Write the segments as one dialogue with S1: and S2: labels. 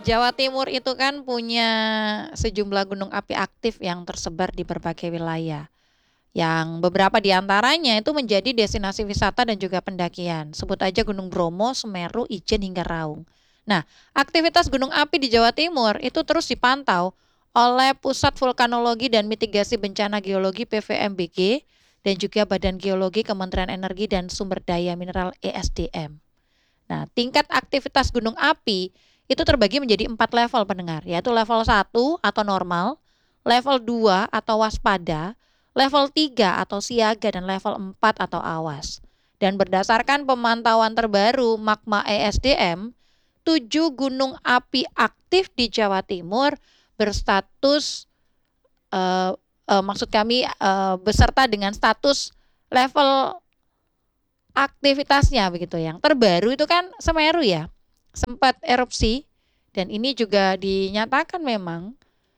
S1: Jawa Timur itu kan punya sejumlah gunung api aktif yang tersebar di berbagai wilayah. Yang beberapa di antaranya itu menjadi destinasi wisata dan juga pendakian. Sebut aja Gunung Bromo, Semeru, Ijen hingga Raung. Nah, aktivitas gunung api di Jawa Timur itu terus dipantau oleh Pusat Vulkanologi dan Mitigasi Bencana Geologi PVMBG dan juga Badan Geologi Kementerian Energi dan Sumber Daya Mineral ESDM. Nah, tingkat aktivitas gunung api itu terbagi menjadi 4 level pendengar, yaitu level 1 atau normal, level 2 atau waspada, level 3 atau siaga, dan level 4 atau awas. Dan berdasarkan pemantauan terbaru Magma ESDM, 7 gunung api aktif di Jawa Timur berstatus maksud kami beserta dengan status level aktivitasnya begitu. Yang terbaru itu kan Semeru ya, sempat erupsi dan ini juga dinyatakan memang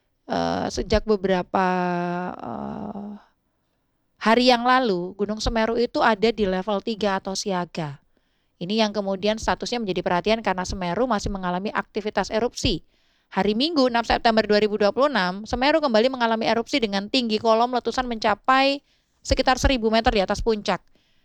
S1: sejak beberapa uh, hari yang lalu Gunung Semeru itu ada di level 3 atau siaga. Ini yang kemudian statusnya menjadi perhatian karena Semeru masih mengalami aktivitas erupsi. Hari Minggu 6 September 2026, Semeru kembali mengalami erupsi dengan tinggi kolom letusan mencapai sekitar 1000 meter di atas puncak.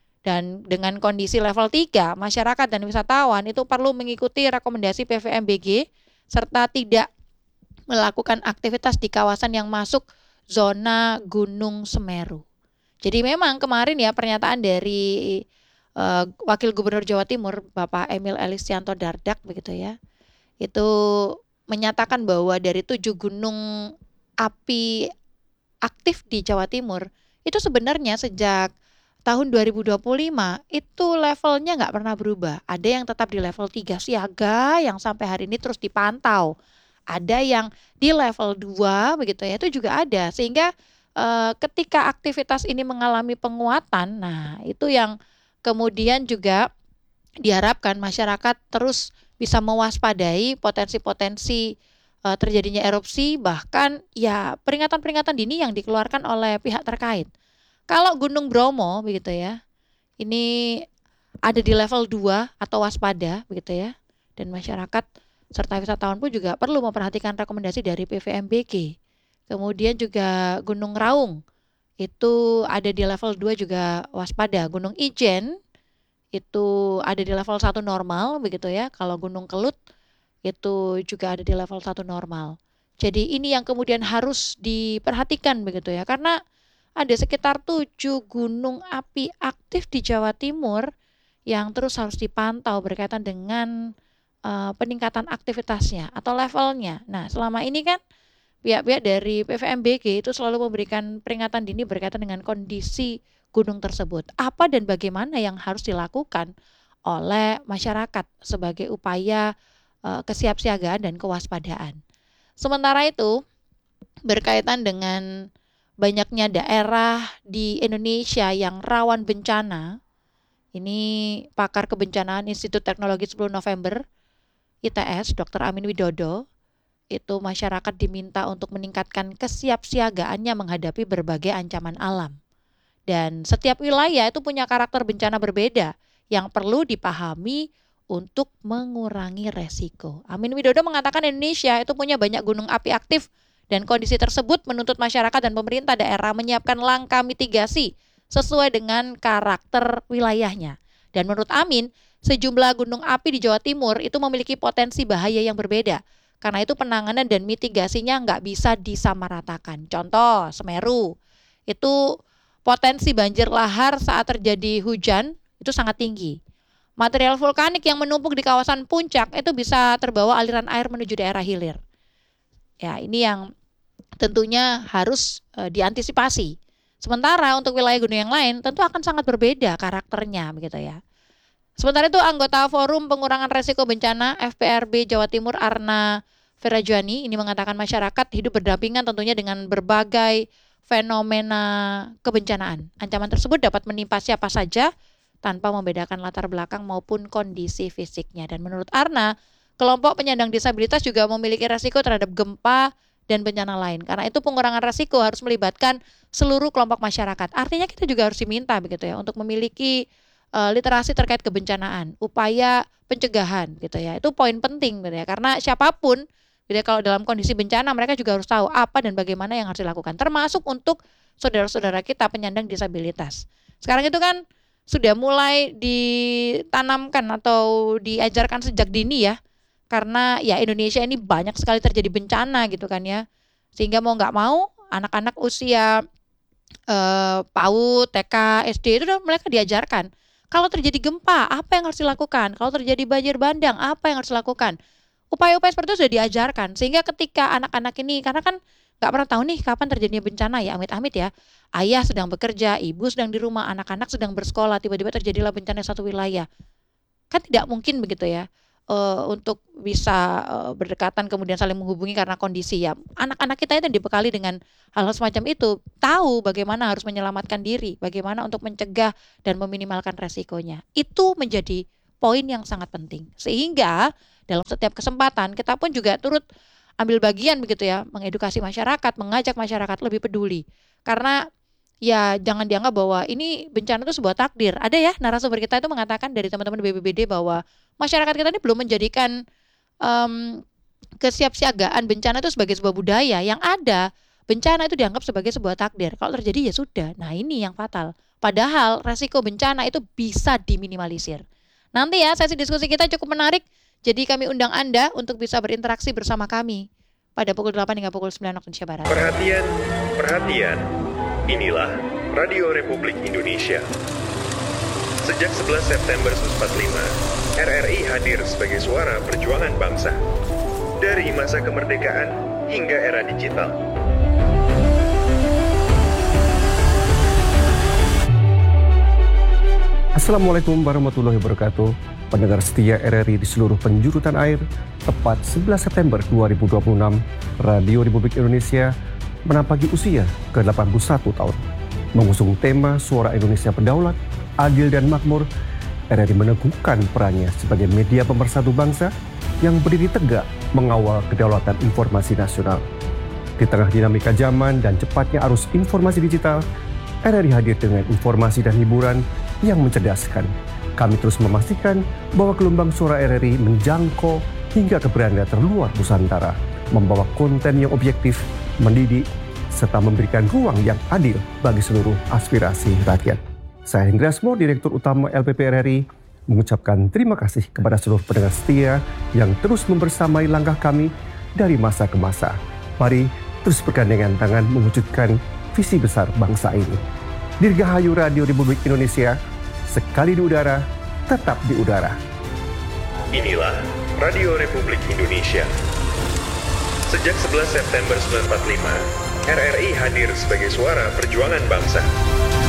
S1: Dan dengan kondisi level 3, masyarakat dan wisatawan itu perlu mengikuti rekomendasi PVMBG serta tidak melakukan aktivitas di kawasan yang masuk zona Gunung Semeru. Jadi memang kemarin ya pernyataan dari Wakil Gubernur Jawa Timur Bapak Emil Elistianto Dardak begitu ya. Itu menyatakan bahwa dari 7 gunung api aktif di Jawa Timur itu sebenarnya sejak tahun 2025 itu levelnya nggak pernah berubah. Ada yang tetap di level 3 siaga yang sampai hari ini terus dipantau. Ada yang di level 2 begitu ya, itu juga ada. Sehingga ketika aktivitas ini mengalami penguatan, nah itu yang kemudian juga diharapkan masyarakat terus bisa mewaspadai potensi-potensi terjadinya erupsi, bahkan ya peringatan-peringatan dini yang dikeluarkan oleh pihak terkait. Kalau Gunung Bromo begitu ya, ini ada di level 2 atau waspada begitu ya. Dan masyarakat serta wisatawan pun juga perlu memperhatikan rekomendasi dari PVMBG. Kemudian juga Gunung Raung itu ada di level 2 juga waspada. Gunung Ijen itu ada di level 1 normal begitu ya. Kalau Gunung Kelut itu juga ada di level 1 normal. Jadi ini yang kemudian harus diperhatikan begitu ya. Karena ada sekitar 7 gunung api aktif di Jawa Timur yang terus harus dipantau berkaitan dengan peningkatan aktivitasnya atau levelnya. Nah, selama ini kan pihak-pihak dari PVMBG itu selalu memberikan peringatan dini berkaitan dengan kondisi gunung tersebut. Apa dan bagaimana yang harus dilakukan oleh masyarakat sebagai upaya kesiapsiagaan dan kewaspadaan. Sementara itu, berkaitan dengan banyaknya daerah di Indonesia yang rawan bencana, ini pakar kebencanaan Institut Teknologi 10 November ITS, Dr. Amin Widodo, itu masyarakat diminta untuk meningkatkan kesiapsiagaannya menghadapi berbagai ancaman alam. Dan setiap wilayah itu punya karakter bencana berbeda yang perlu dipahami untuk mengurangi resiko. Amin Widodo mengatakan Indonesia itu punya banyak gunung api aktif dan kondisi tersebut menuntut masyarakat dan pemerintah daerah menyiapkan langkah mitigasi sesuai dengan karakter wilayahnya. Dan menurut Amin, sejumlah gunung api di Jawa Timur itu memiliki potensi bahaya yang berbeda. Karena itu penanganan dan mitigasinya nggak bisa disamaratakan. Contoh, Semeru. Itu potensi banjir lahar saat terjadi hujan itu sangat tinggi. Material vulkanik yang menumpuk di kawasan puncak itu bisa terbawa aliran air menuju daerah hilir. Ya, ini yang tentunya harus diantisipasi. Sementara untuk wilayah gunung yang lain tentu akan sangat berbeda karakternya begitu ya. Sementara itu anggota Forum Pengurangan Resiko Bencana FPRB Jawa Timur Arna Ferajani ini mengatakan masyarakat hidup berdampingan tentunya dengan berbagai fenomena kebencanaan. Ancaman tersebut dapat menimpa siapa saja tanpa membedakan latar belakang maupun kondisi fisiknya. Dan menurut Arna, kelompok penyandang disabilitas juga memiliki resiko terhadap gempa dan bencana lain. Karena itu pengurangan resiko harus melibatkan seluruh kelompok masyarakat. Artinya kita juga harus diminta begitu ya untuk memiliki literasi terkait kebencanaan, upaya pencegahan gitu ya. Itu poin penting gitu ya. Karena siapapun gitu ya, kalau dalam kondisi bencana mereka juga harus tahu apa dan bagaimana yang harus dilakukan. Termasuk untuk saudara-saudara kita penyandang disabilitas. Sekarang itu kan sudah mulai ditanamkan atau diajarkan sejak dini ya. Karena ya Indonesia ini banyak sekali terjadi bencana gitu kan ya. Sehingga mau nggak mau anak-anak usia PAUD, TK, SD itu udah mereka diajarkan. Kalau terjadi gempa, apa yang harus dilakukan? Kalau terjadi banjir bandang, apa yang harus dilakukan? Upaya-upaya seperti itu sudah diajarkan. Sehingga ketika anak-anak ini, karena kan nggak pernah tahu nih kapan terjadinya bencana ya, amit-amit ya. Ayah sedang bekerja, ibu sedang di rumah, anak-anak sedang bersekolah, tiba-tiba terjadilah bencana di satu wilayah. Kan tidak mungkin begitu ya. Untuk bisa berdekatan kemudian saling menghubungi karena kondisi ya anak-anak kita itu dibekali dengan hal-hal semacam itu, tahu bagaimana harus menyelamatkan diri, bagaimana untuk mencegah dan meminimalkan resikonya. Itu menjadi poin yang sangat penting. Sehingga dalam setiap kesempatan kita pun juga turut ambil bagian begitu ya, mengedukasi masyarakat, mengajak masyarakat lebih peduli. Karena ya jangan dianggap bahwa ini bencana itu sebuah takdir. Ada ya narasumber kita itu mengatakan dari teman-teman BPBD bahwa masyarakat kita ini belum menjadikan kesiapsiagaan bencana itu sebagai sebuah budaya. Yang ada bencana itu dianggap sebagai sebuah takdir. Kalau terjadi ya sudah. Nah ini yang fatal. Padahal resiko bencana itu bisa diminimalisir. Nanti ya sesi diskusi kita cukup menarik. Jadi kami undang Anda untuk bisa berinteraksi bersama kami pada pukul 8 hingga pukul 9 waktu Indonesia Barat.
S2: Perhatian, perhatian. Inilah Radio Republik Indonesia. Sejak 11 September 1945, RRI hadir sebagai suara perjuangan bangsa. Dari masa kemerdekaan hingga era digital.
S3: Assalamualaikum warahmatullahi wabarakatuh. Pendengar setia RRI di seluruh penjuru tanah air, tepat 11 September 2026, Radio Republik Indonesia menapaki usia ke-81 tahun. Mengusung tema Suara Indonesia Berdaulat, Adil dan Makmur, RRI meneguhkan perannya sebagai media pemersatu bangsa yang berdiri tegak mengawal kedaulatan informasi nasional. Di tengah dinamika zaman dan cepatnya arus informasi digital, RRI hadir dengan informasi dan hiburan yang mencerdaskan. Kami terus memastikan bahwa gelombang suara RRI menjangkau hingga ke beranda terluar Nusantara, membawa konten yang objektif, mendidik, serta memberikan ruang yang adil bagi seluruh aspirasi rakyat. Saya Hendra Asmo, Direktur Utama LPP RRI, mengucapkan terima kasih kepada seluruh pendengar setia yang terus membersamai langkah kami dari masa ke masa. Mari terus bergandengan tangan mewujudkan visi besar bangsa ini. Dirgahayu Radio Republik Indonesia, sekali di udara, tetap di udara.
S2: Inilah Radio Republik Indonesia. Sejak 11 September 1945, RRI hadir sebagai suara perjuangan bangsa.